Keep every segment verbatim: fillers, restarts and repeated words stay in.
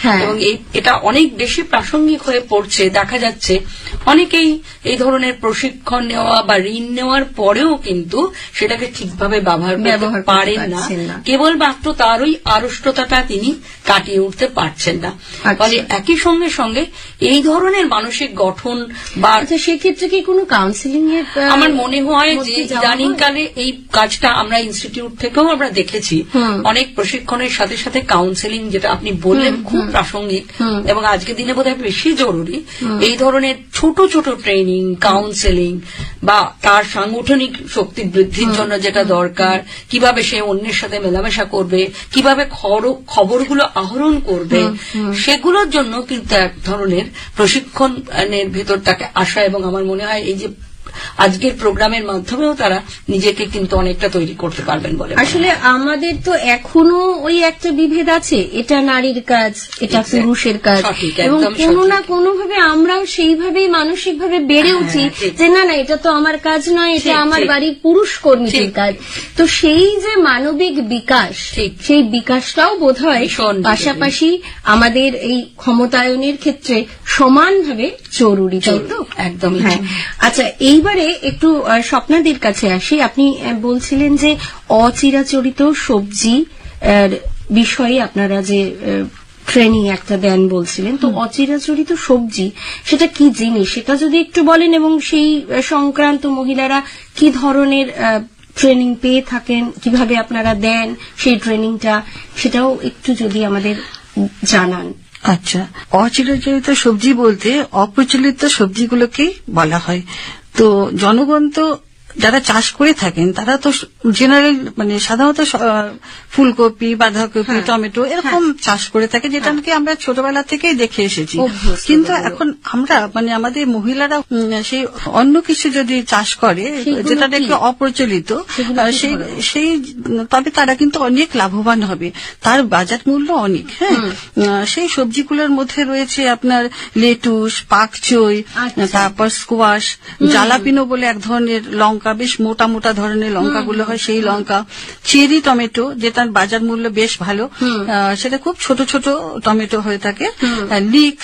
এবং এটা অনেক বেশি প্রাসঙ্গিক হয়ে পড়ছে। দেখা যাচ্ছে অনেকেই এই ধরনের প্রশিক্ষণ নেওয়া বা ঋণ নেওয়ার পরেও কিন্তু সেটাকে ঠিকভাবে ব্যবহার করতে পারেন না, কেবলমাত্র তার ওই আড়ষ্টতাটা তিনি কাটিয়ে উঠতে পারছেন না। ফলে একই সঙ্গে সঙ্গে এই ধরনের মানসিক গঠন বা সেক্ষেত্রে কি কোনো কাউন্সিলিং এর আমার মনে হয় যে ইদানিংকালে এই কাজটা আমরা ইনস্টিটিউট থেকেও আমরা দেখেছি, অনেক প্রশিক্ষণের সাথে সাথে কাউন্সিলিং, যেটা আপনি বললেন খুব প্রাসঙ্গিক এবং আজকের দিনে বোধহয় বেশি জরুরি। এই ধরনের ছোট ছোট ট্রেনিং, কাউন্সিলিং বা তার সাংগঠনিক শক্তি বৃদ্ধির জন্য যেটা দরকার, কিভাবে সে অন্যের সাথে মেলামেশা করবে, কিভাবে খবরগুলো আহরণ করবে, সেগুলোর জন্য কিন্তু এক ধরনের প্রশিক্ষণের ভেতর তাকে আসা। এবং আমার মনে হয় এই যে আজকের প্রোগ্রামের মাধ্যমেও তারা নিজেকে কিন্তু অনেকটা তৈরি করতে পারবেন বলে। আসলে আমাদের তো এখনো ওই একটা বিভেদ আছে, এটা নারীর কাজ, এটা পুরুষের কাজ, এবং কোনো না কোনো ভাবে আমরাও সেইভাবেই মানসিকভাবে বেড়ে উঠি যে না না এটা তো আমার কাজ নয়, এটা আমার বাড়ির পুরুষ কর্মীদের কাজ। তো সেই যে মানবিক বিকাশ, সেই বিকাশটাও বোধহয় পাশাপাশি আমাদের এই ক্ষমতায়নের ক্ষেত্রে সমানভাবে জরুরি, তাই তো? একদমই। আচ্ছা, এইবারে একটু স্বপ্নাদির কাছে আসি। আপনি বলছিলেন যে অচিরাচরিত সবজি বিষয়ে আপনারা যে ট্রেনিং একটা দেন বলছিলেন, তো অচিরাচরিত সবজি সেটা কি জিনিস সেটা যদি একটু বলেন, এবং সেই সংক্রান্ত মহিলারা কি ধরনের ট্রেনিং পেয়ে থাকেন, কিভাবে আপনারা দেন সেই ট্রেনিংটা, সেটাও একটু যদি আমাদের জানান। আচ্ছা, অচিরাচরিত সবজি বলতে অপ্রচলিত সবজিগুলোকেই বলা হয়। তো জনগণ তো যারা চাষ করে থাকেন তারা তো জেনারেল মানে সাধারণত ফুলকপি, বাঁধাকপি, টমেটো এরকম চাষ করে থাকে, যেটা নাকি আমরা ছোটবেলা থেকেই দেখে এসেছি। কিন্তু এখন আমরা মানে আমাদের মহিলারা সেই অন্য কিছু যদি চাষ করে যেটা নাকি অপ্রচলিত, সেই সেই তবে তারা কিন্তু অনেক লাভবান হবে, তার বাজার মূল্য অনেক। হ্যাঁ, সেই সবজিগুলোর মধ্যে রয়েছে আপনার লেটুস, পাকচই, তারপর স্কোয়াশ, জালাপিনো বলে এক ধরনের লঙ্কা, বেশ মোটা মোটা ধরনের লঙ্কাগুলো হয়, সেই লঙ্কা, চেরি টমেটো যেটার বাজার মূল্য বেশ ভালো, সেটা খুব ছোট ছোট টমেটো হয়ে থাকে, লিক,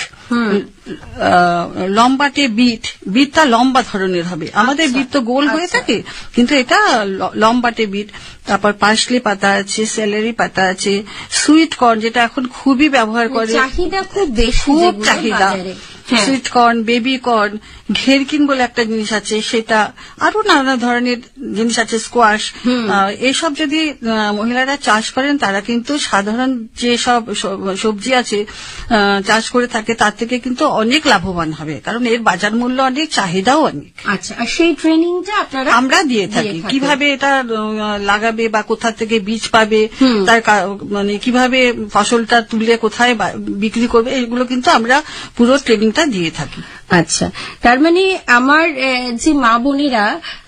লম্বাটে বিট, বিটটা লম্বা ধরনের হবে, আমাদের বিট তো গোল হয়ে থাকে কিন্তু এটা লম্বাটে বিট। তারপর পার্সলি পাতা আছে, স্যালারি পাতা আছে, সুইট কর্ন যেটা এখন খুবই ব্যবহার করে, চাহিদা খুব বেশি, খুব চাহিদা, সুইট কর্ন, বেবি কর্ন, ঘেরকিন বলে একটা জিনিস আছে সেটা, আরো নানা ধরনের জিনিস আছে, স্কোয়াশ। এইসব যদি মহিলারা চাষ করেন তারা কিন্তু সাধারণ যে সব সবজি আছে চাষ করে থাকে তার থেকে কিন্তু অনেক লাভবান হবে, কারণ এর বাজার মূল্য অনেক, চাহিদাও অনেক। আচ্ছা, আর সেই ট্রেনিংটা আপনারা আমরা দিয়ে থাকি, কিভাবে এটা লাগাবে বা কোথা থেকে বীজ পাবে, তার মানে কিভাবে ফসলটা তুলে কোথায় বিক্রি করবে, এগুলো কিন্তু আমরা পুরো ট্রেনিংটা দিয়ে থাকি। আচ্ছা, তার মানে আমার যে মা বোনেরা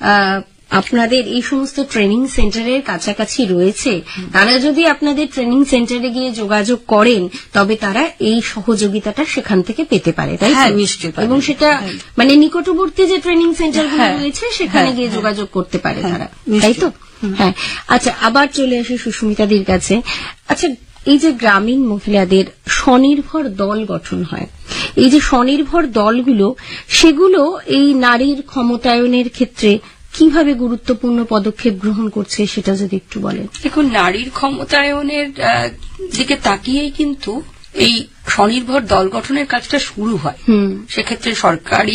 আপনাদের এই সমস্ত ট্রেনিং সেন্টারের কাছাকাছি রয়েছে, তারা যদি আপনাদের ট্রেনিং সেন্টারে গিয়ে যোগাযোগ করেন তবে তারা এই সহযোগিতাটা সেখান থেকে পেতে পারে, তাই তো? নিশ্চয়ই। এবং সেটা মানে নিকটবর্তী যে ট্রেনিং সেন্টারগুলো রয়েছে সেখানে গিয়ে যোগাযোগ করতে পারে তারা, তাই তো? হ্যাঁ। আচ্ছা, আবার চলে আসি সুস্মিতাদির কাছে। আচ্ছা, এই যে গ্রামীণ মহিলাদের স্বনির্ভর দল গঠন হয়, এই যে স্বনির্ভর দলগুলো, সেগুলো এই নারীর ক্ষমতায়নের ক্ষেত্রে কিভাবে গুরুত্বপূর্ণ পদক্ষেপ গ্রহণ করছে সেটা যদি একটু বলেন। দেখুন, নারীর ক্ষমতায়নের দিকে তাকিয়েই কিন্তু এই স্বনির্ভর দল গঠনের কাজটা শুরু হয়। সেক্ষেত্রে সরকারি,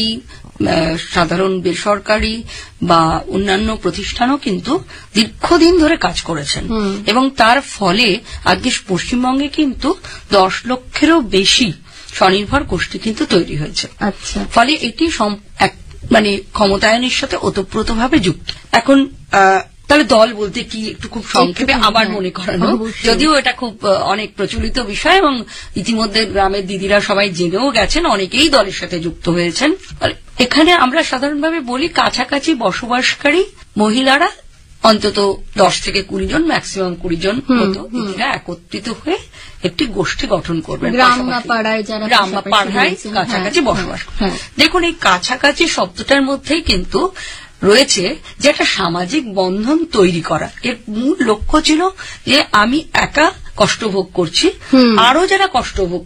সাধারণ বেসরকারি বা অন্যান্য প্রতিষ্ঠানও কিন্তু দীর্ঘদিন ধরে কাজ করেছেন, এবং তার ফলে আজকে পশ্চিমবঙ্গে কিন্তু দশ লক্ষেরও বেশি স্বনির্ভর গোষ্ঠী কিন্তু তৈরি হয়েছে। আচ্ছা, ফলে এটি মানে ক্ষমতায়নের সাথে ওতপ্রোতভাবে যুক্ত। এখন তাহলে দল বলতে কি একটু খুব সংক্ষেপে আবার মনে করানো, যদিও এটা খুব অনেক প্রচলিত বিষয় এবং ইতিমধ্যে গ্রামের দিদিরা সবাই জেনেও গেছেন, অনেকেই দলের সাথে যুক্ত হয়েছেন। এখানে আমরা সাধারণভাবে বলি কাছাকাছি বসবাসকারী মহিলারা অন্তত দশ থেকে কুড়ি জন, ম্যাক্সিমাম কুড়ি জন মতো দিদিরা একত্রিত হয়ে একটি গোষ্ঠী গঠন করবেন, গ্রাম বা পাড়ায় যারা গ্রাম বা পাড়ায় কাছাকাছি বসবাস। দেখুন, এই কাছাকাছি শব্দটার মধ্যেই কিন্তু রয়েছে যে একটা সামাজিক বন্ধন তৈরি করা। এর মূল লক্ষ্য ছিল যে আমি একা কষ্ট ভোগ করছি, আরো যারা কষ্ট ভোগ